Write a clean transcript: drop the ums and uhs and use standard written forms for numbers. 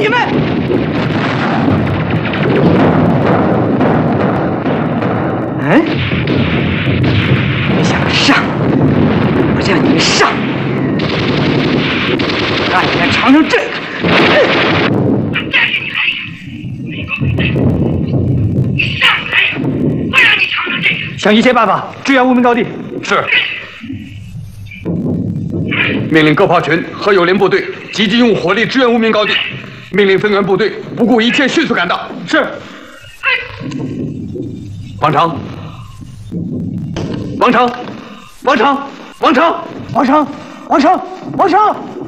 你们！嗯，你想上，我让你们上，让你们尝尝这个。 带着你来，美国鬼子，你上来，我让你尝尝这个。 想一切办法支援无名高地。 是。命令各炮群和友邻部队积极用火力支援无名高地。命令增援部队不顾一切迅速赶到。 是。 王成，王成，王成，王成， 王成，王成，王成。